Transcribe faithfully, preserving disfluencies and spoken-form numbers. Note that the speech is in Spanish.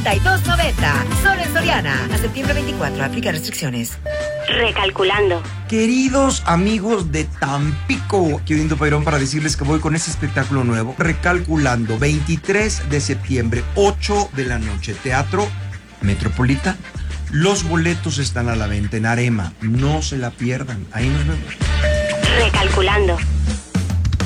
noventa y dos noventa. Solo en Soriana. A septiembre veinticuatro. Aplica restricciones. Recalculando. Queridos amigos de Tampico, aquí Odindo Peirón para decirles que voy con este espectáculo nuevo, Recalculando, veintitrés de septiembre, ocho de la noche, Teatro Metropolitano. Los boletos están a la venta en Arema, no se la pierdan, ahí nos vemos. Recalculando.